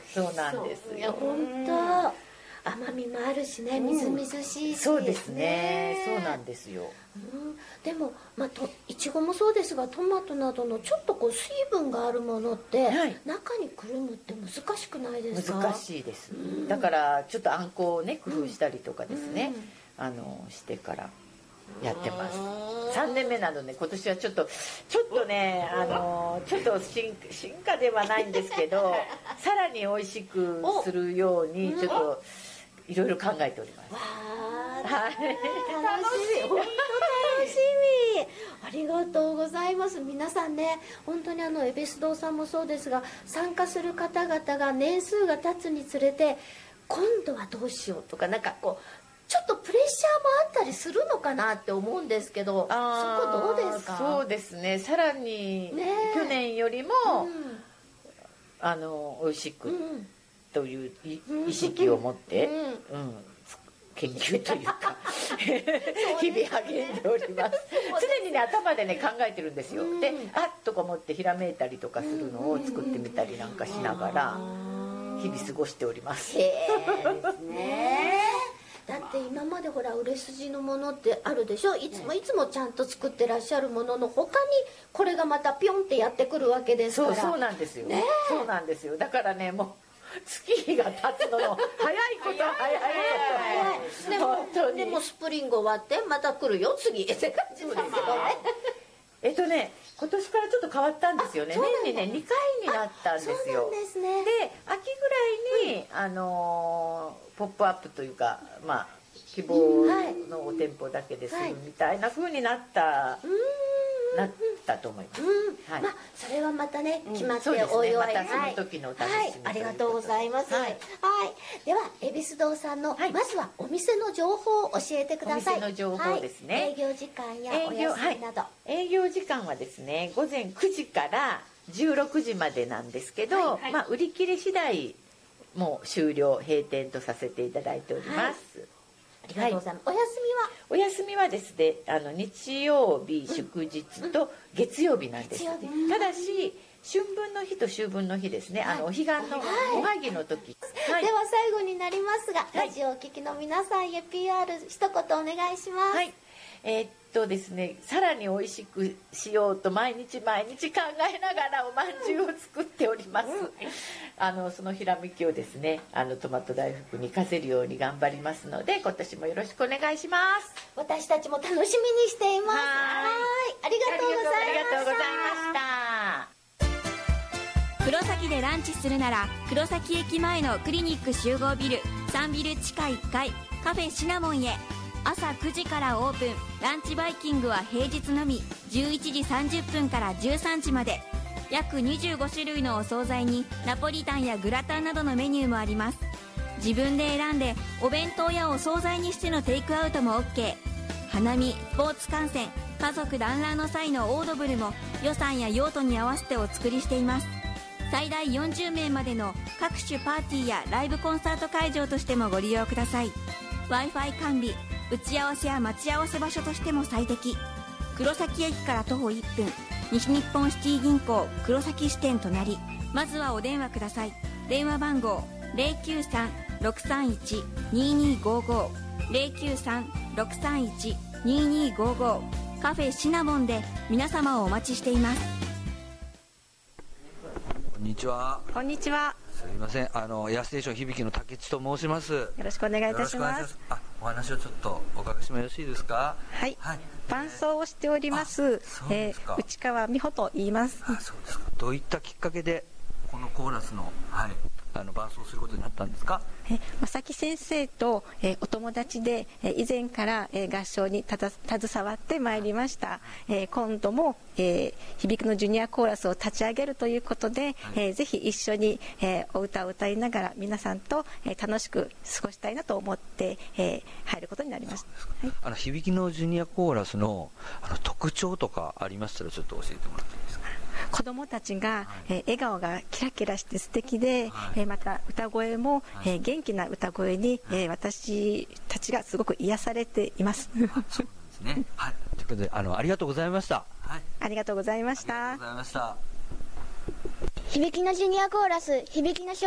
そうなんですよ。 いや本当甘みもあるしね、みずみずしいし、 そうですね、そうなんですよ。 でも、いちごもそうですが、トマトなどのちょっとこう水分があるものって、中にくるむって難しくないですか？ 難しいです、だからちょっとあんこをね工夫したりとかですね、してからやってます。3年目なので今年はちょっとねちょっと進化ではないんですけどさらに美味しくするようにちょっといろいろ考えております。 楽しみ、本当楽しみ。ありがとうございます。皆さんね、本当に恵比寿堂さんもそうですが、参加する方々が年数が経つにつれて今度はどうしようとか、なんかこうちょっとプレッシャーもあったりするのかなって思うんですけど、そこどうですか？ そうですね、さらに去年よりも、美味しくという意識を持って、研究というか日々励んでおります。常にね頭でね考えてるんですよ。であっとか思ってひらめいたりとかするのを作ってみたりなんかしながら日々過ごしております。 ですね。だって今までほら売れ筋のものってあるでしょ。いつもちゃんと作ってらっしゃるものの他にこれがまたピョンってやってくるわけですから。 そうなんですよ、そうなんですよ。だからね、もう月日が経つのも早いこと早い。 でもスプリング終わってまた来るよ次って感じですよね。 今年からちょっと変わったんですよね。年にね2回になったんですよ。 そうなんですね。 で秋ぐらいにポップアップというか希望のお店舗だけでするみたいな風になったと思います。 それはまたね決まっておいおい、 またその時のお楽しみ。 ありがとうございます。では恵比寿堂さんのまずはお店の情報を教えてください。 お店の情報ですね。 営業時間やお休みなど。 営業時間はですね、午前9時から16時までなんですけど、売り切れ次第もう終了閉店とさせていただいております。 ありがとうございます。 お休みはですね、日曜日祝日と月曜日なんです。ただし春分の日と秋分の日ですね、お彼岸のおはぎの時。 では最後になりますが、ラジオをお聞きの皆さんへ PR 一言お願いします。 ですね、さらに美味しくしようと毎日考えながらおまんじゅうを作っております。そのひらめきをですね、トマト大福に活かせるように頑張りますので、今年もよろしくお願いします。 私たちも楽しみにしています。ありがとうございました。黒崎でランチするなら黒崎駅前のクリニック集合ビル3ビル地下1階カフェシナモンへ。朝9時からオープン。ランチバイキングは平日のみ11時30分から13時まで。約25種類のお惣菜にナポリタンやグラタンなどのメニューもあります。自分で選んでお弁当やお惣菜にしてのテイクアウトも OK。 花見、スポーツ観戦、家族団らんの際のオードブルも予算や用途に合わせてお作りしています。最大40名までの各種パーティーやライブコンサート会場としてもご利用ください。 Wi-Fi 完備、打ち合わせや待ち合わせ場所としても最適。黒崎駅から徒歩1分、西日本シティ銀行黒崎支店隣。まずはお電話ください。電話番号 093-631-2255 093-631-2255。カフェシナモンで皆様をお待ちしています。 こんにちは。 こんにちは。 すみません、ヤステーション響の竹地と申します。よろしくお願いいたします。 お話をちょっとお伺いしてもよろしいですか？ はい。伴奏をしております。内川美穂と言います。 そうですか。どういったきっかけでこのコーラスの伴奏することになったんですか？ 正木先生と、お友達で、以前から、合唱に携わってまいりました。今度も、響のジュニアコーラスを立ち上げるということで、ぜひ一緒に、お歌を歌いながら皆さんと、楽しく過ごしたいなと思って、入ることになりました。 響のジュニアコーラスの、特徴とかありましたらちょっと教えてもらっていいですか？ 子どもたちが、笑顔がキラキラして素敵で、また歌声も、元気な歌声に、私たちがすごく癒されています。 そうなんですね。ということでありがとうございました。 ありがとうございました。 ありがとうございました。 響のジュニアコーラス響の